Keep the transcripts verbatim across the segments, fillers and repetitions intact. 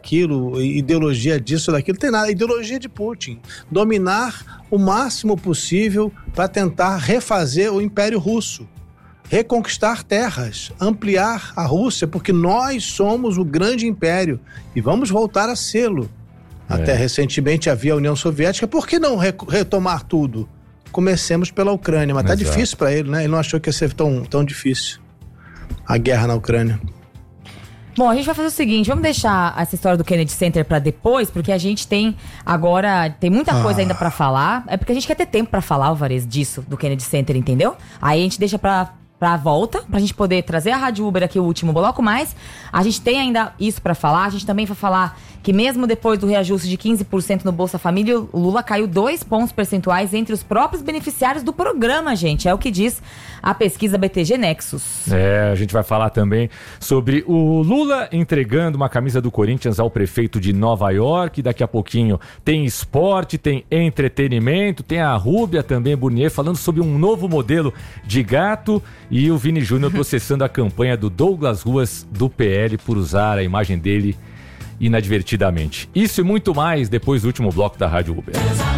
daquilo, ideologia disso, daquilo, não tem nada. Ideologia de Putin. Dominar o máximo possível para tentar refazer o Império Russo. Reconquistar terras, ampliar a Rússia, porque nós somos o grande império e vamos voltar a sê-lo. É. Até recentemente havia a União Soviética, por que não re- retomar tudo? Comecemos pela Ucrânia, mas Exato. Tá difícil para ele, né? Ele não achou que ia ser tão, tão difícil a guerra na Ucrânia. Bom, a gente vai fazer o seguinte, vamos deixar essa história do Kennedy Center pra depois, porque a gente tem agora, tem muita coisa ah. ainda pra falar. É porque a gente quer ter tempo pra falar, Alvarez, disso, do Kennedy Center, entendeu? Aí a gente deixa pra... pra volta, pra gente poder trazer a Rádio Uber aqui o último bloco, mas a gente tem ainda isso pra falar. A gente também vai falar que mesmo depois do reajuste de quinze por cento no Bolsa Família, o Lula caiu dois pontos percentuais entre os próprios beneficiários do programa, gente. É o que diz a pesquisa B T G Nexus. É, a gente vai falar também sobre o Lula entregando uma camisa do Corinthians ao prefeito de Nova York. Daqui a pouquinho tem esporte, tem entretenimento, tem a Rúbia também, Burnier, falando sobre um novo modelo de gato. E o Vini Júnior processando a campanha do Douglas Ruas do P L por usar a imagem dele inadvertidamente. Isso e muito mais depois do último bloco da Rádio Uber.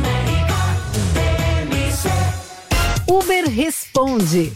Uber Responde.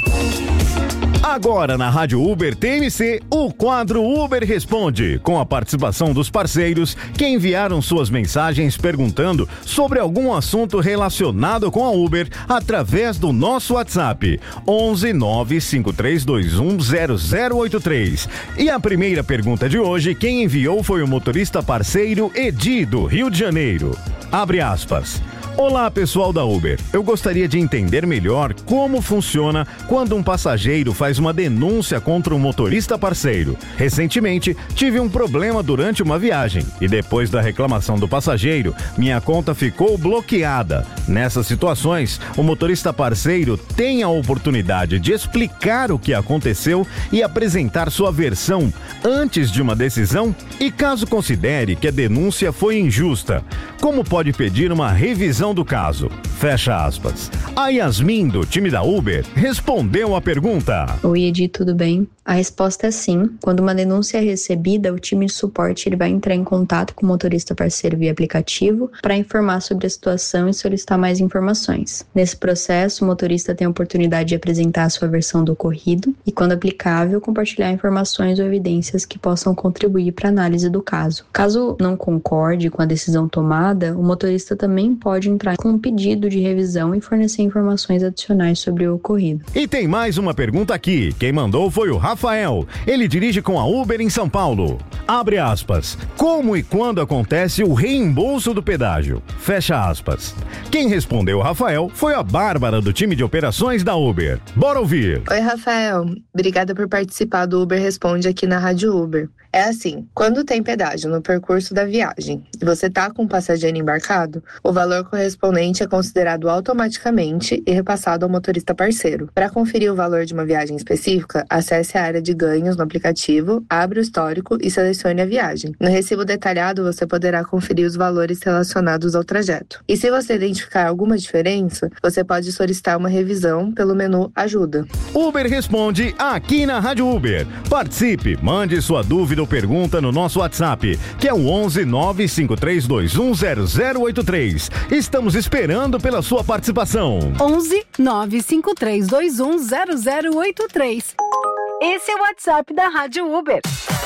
Agora na Rádio Uber T M C, o quadro Uber Responde, com a participação dos parceiros que enviaram suas mensagens perguntando sobre algum assunto relacionado com a Uber através do nosso WhatsApp onze nove cinco três dois um zero zero oito três. E a primeira pergunta de hoje, quem enviou foi o motorista parceiro Edi, do Rio de Janeiro. Abre aspas. Olá, pessoal da Uber. Eu gostaria de entender melhor como funciona quando um passageiro faz uma denúncia contra um motorista parceiro. Recentemente, tive um problema durante uma viagem e depois da reclamação do passageiro, minha conta ficou bloqueada. Nessas situações, o motorista parceiro tem a oportunidade de explicar o que aconteceu e apresentar sua versão antes de uma decisão? E caso considere que a denúncia foi injusta, como pode pedir uma revisão do caso? Fecha aspas. A Yasmin, do time da Uber, respondeu a pergunta. Oi, Edi, tudo bem? A resposta é sim. Quando uma denúncia é recebida, o time de suporte ele vai entrar em contato com o motorista parceiro via aplicativo para informar sobre a situação e solicitar mais informações. Nesse processo, o motorista tem a oportunidade de apresentar a sua versão do ocorrido e, quando aplicável, compartilhar informações ou evidências que possam contribuir para a análise do caso. Caso não concorde com a decisão tomada, o motorista também pode entrar com um pedido de revisão e fornecer informações adicionais sobre o ocorrido. E tem mais uma pergunta aqui. Quem mandou foi o Rafael. Ele dirige com a Uber em São Paulo. Abre aspas. Como e quando acontece o reembolso do pedágio? Fecha aspas. Quem respondeu, Rafael, foi a Bárbara, do time de operações da Uber. Bora ouvir. Oi, Rafael. Obrigada por participar do Uber Responde aqui na Rádio Uber. É assim, quando tem pedágio no percurso da viagem e você tá com um passageiro embarcado, o valor correspondente é considerado automaticamente e repassado ao motorista parceiro. Para conferir o valor de uma viagem específica, acesse a área de ganhos no aplicativo, abre o histórico e selecione a viagem. No recibo detalhado, você poderá conferir os valores relacionados ao trajeto. E se você identificar alguma diferença, você pode solicitar uma revisão pelo menu Ajuda. Uber Responde aqui na Rádio Uber. Participe, mande sua dúvida ou pergunta no nosso WhatsApp, que é o onze nove cinco três dois um zero zero oito três. Estamos esperando pela sua participação. onze nove cinco três dois um zero zero oito três. Esse é o WhatsApp da Rádio Uber.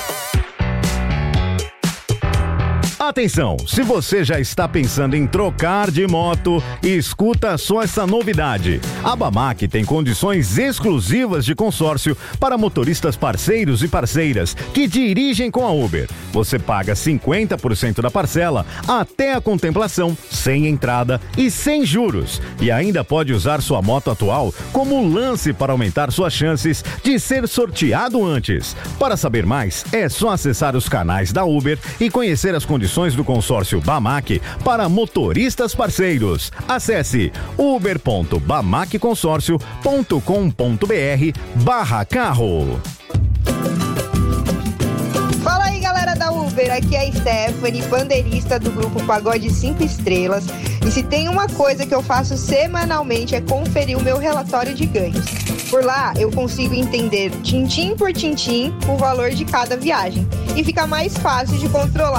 Atenção, se você já está pensando em trocar de moto, escuta só essa novidade. A Bamac tem condições exclusivas de consórcio para motoristas parceiros e parceiras que dirigem com a Uber. Você paga cinquenta por cento da parcela até a contemplação, sem entrada e sem juros. E ainda pode usar sua moto atual como lance para aumentar suas chances de ser sorteado antes. Para saber mais, é só acessar os canais da Uber e conhecer as condições do consórcio Bamac para motoristas parceiros. Acesse uber ponto bamac consórcio ponto com ponto b r barra carro. Fala aí, galera da Uber, aqui é a Stephanie, bandeirista do grupo Pagode cinco Estrelas. E se tem uma coisa que eu faço semanalmente é conferir o meu relatório de ganhos. Por lá, eu consigo entender tintim por tintim o valor de cada viagem. E fica mais fácil de controlar